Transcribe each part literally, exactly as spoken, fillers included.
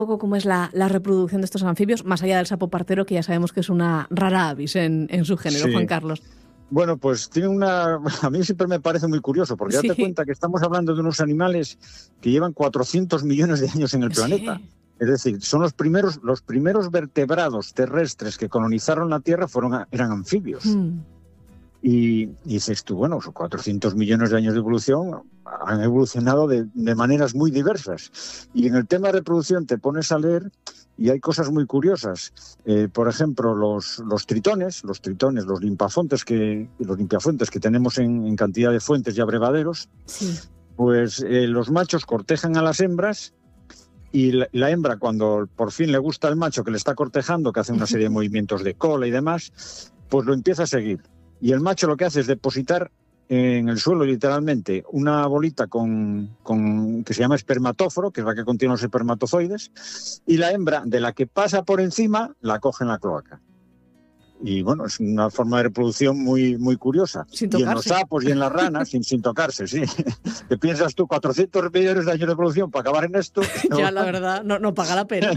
poco cómo es la, la reproducción de estos anfibios, más allá del sapo partero, que ya sabemos que es una rara avis en, en su género, Sí. Juan Carlos. Bueno, pues tiene una... A mí siempre me parece muy curioso, porque Sí. date cuenta que estamos hablando de unos animales que llevan cuatrocientos millones de años en el planeta. Sí. Es decir, son los primeros, los primeros vertebrados terrestres que colonizaron la Tierra fueron, eran anfibios. Mm. Y, y dices tú, bueno, son cuatrocientos millones de años de evolución, han evolucionado de, de maneras muy diversas. Y en el tema de reproducción te pones a leer y hay cosas muy curiosas. Eh, por ejemplo, los, los tritones, los tritones, los limpiafontes que, los limpiafuentes que tenemos en, en cantidad de fuentes y abrevaderos, Sí. pues eh, los machos cortejan a las hembras y la, la hembra, cuando por fin le gusta al macho que le está cortejando, que hace una serie de movimientos de cola y demás, pues lo empieza a seguir. Y el macho lo que hace es depositar en el suelo, literalmente, una bolita con, con que se llama espermatóforo, que es la que contiene los espermatozoides, y la hembra, de la que pasa por encima, la coge en la cloaca. Y bueno, es una forma de reproducción muy, muy curiosa. Sin y en los tocarse. sapos y en las ranas, sin, sin tocarse, sí. ¿Qué piensas tú? cuatrocientos millones de años de evolución para acabar en esto. Ya, la verdad, no, no paga la pena.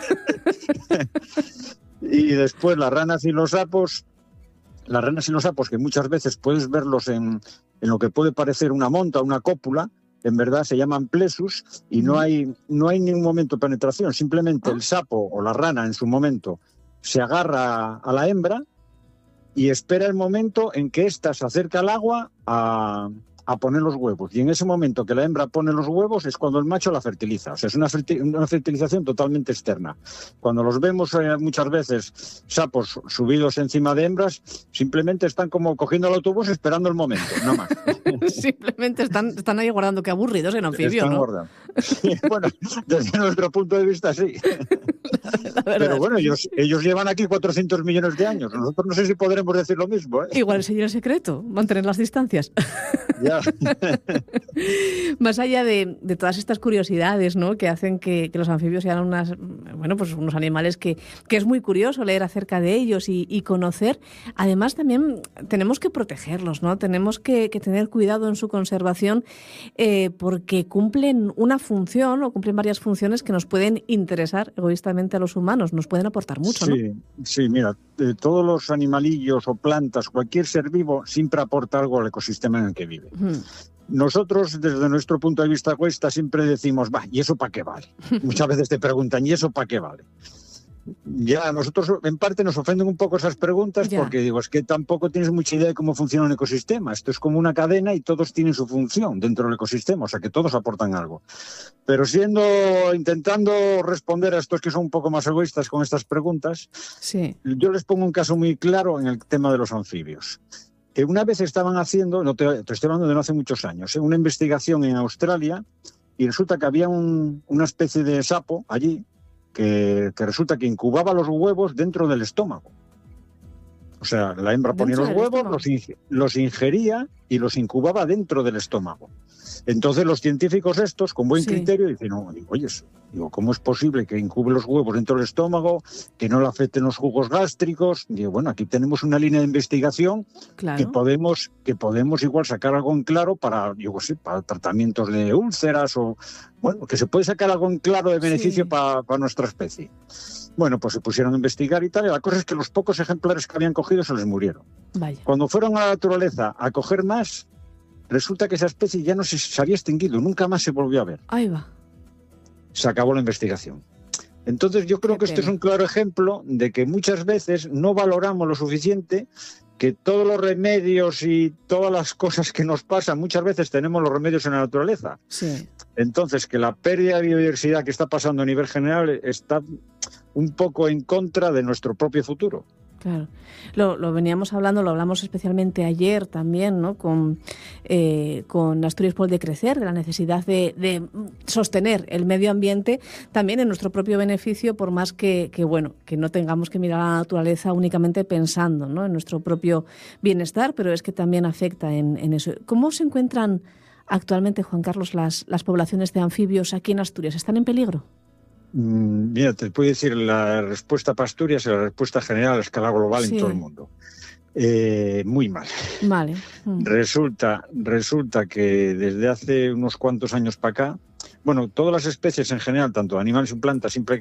Y después las ranas y los sapos, las ranas y los sapos, que muchas veces puedes verlos en, en lo que puede parecer una monta, una cópula, en verdad se llaman plesus y no hay, no hay ningún momento de penetración. Simplemente el sapo o la rana en su momento se agarra a la hembra y espera el momento en que ésta se acerca al agua a, a poner los huevos. Y en ese momento que la hembra pone los huevos es cuando el macho la fertiliza. O sea, es una, ferti- una fertilización totalmente externa. Cuando los vemos eh, muchas veces sapos subidos encima de hembras, simplemente están como cogiendo el autobús esperando el momento, nada más. Simplemente están, están ahí guardando, qué aburridos en anfibio, Están ¿no? guardando. Sí, bueno, desde nuestro punto de vista sí. La verdad Pero es bueno, que sí. ellos, ellos llevan aquí cuatrocientos millones de años. Nosotros no sé si podremos decir lo mismo, ¿eh? Igual es el secreto, mantener las distancias. Ya. Más allá de, de todas estas curiosidades, ¿no?, que hacen que, que los anfibios sean unas, bueno, pues unos animales que, que es muy curioso leer acerca de ellos y, y conocer. Además, también tenemos que protegerlos, ¿no? Tenemos que, que tener cuidado en su conservación eh, porque cumplen una función o cumplen varias funciones que nos pueden interesar egoístamente a los humanos, nos pueden aportar mucho, ¿no? Sí, sí, mira, eh, todos los animalillos o plantas, cualquier ser vivo, siempre aporta algo al ecosistema en el que vive. Hmm. Nosotros, desde nuestro punto de vista egoísta, siempre decimos, va, ¿y eso para qué vale? Muchas veces te preguntan, ¿y eso para qué vale? Ya, a nosotros en parte nos ofenden un poco esas preguntas Ya. porque digo, es que tampoco tienes mucha idea de cómo funciona un ecosistema. Esto es como una cadena y todos tienen su función dentro del ecosistema, o sea que todos aportan algo. Pero siendo, intentando responder a estos que son un poco más egoístas con estas preguntas, Sí. yo les pongo un caso muy claro en el tema de los anfibios. Que una vez estaban haciendo, no te, te estoy hablando de no hace muchos años, ¿eh? Una investigación en Australia y resulta que había un, una especie de sapo allí que, que resulta que incubaba los huevos dentro del estómago. O sea, la hembra ponía ¿Dentro los del huevos, estómago? los, inge- los ingería y los incubaba dentro del estómago. Entonces los científicos estos, con buen Sí. criterio, dicen, no, digo, oye, digo, ¿cómo es posible que incube los huevos dentro del estómago, que no le afecten los jugos gástricos? Digo, bueno, aquí tenemos una línea de investigación que Claro. podemos, que podemos igual sacar algo en claro para, yo qué sé, para tratamientos de úlceras o, bueno, que se puede sacar algo en claro de beneficio Sí. para, para nuestra especie. Bueno, pues se pusieron a investigar y tal, y la cosa es que los pocos ejemplares que habían cogido se les murieron. Vaya. Cuando fueron a la naturaleza a coger más, resulta que esa especie ya no se, se había extinguido, nunca más se volvió a ver. Ahí va. Se acabó la investigación. Entonces yo creo Qué que este es pena. un claro ejemplo de que muchas veces no valoramos lo suficiente, que todos los remedios y todas las cosas que nos pasan, muchas veces tenemos los remedios en la naturaleza. Sí. Entonces, que la pérdida de biodiversidad que está pasando a nivel general está un poco en contra de nuestro propio futuro. Claro, lo, lo veníamos hablando, lo hablamos especialmente ayer también, ¿no? Con, eh, con Asturias por el Decrecer, de la necesidad de, de sostener el medio ambiente también en nuestro propio beneficio, por más que, que, bueno, que no tengamos que mirar a la naturaleza únicamente pensando, ¿no?, en nuestro propio bienestar, pero es que también afecta en, en eso. ¿Cómo se encuentran actualmente, Juan Carlos, las, las poblaciones de anfibios aquí en Asturias? ¿Están en peligro? Mira, te puedo decir la respuesta para Asturias y la respuesta general a escala global Sí. en todo el mundo. Eh, muy mal. Vale. Mm. Resulta, resulta que desde hace unos cuantos años para acá, bueno, todas las especies en general, tanto animales y plantas, siempre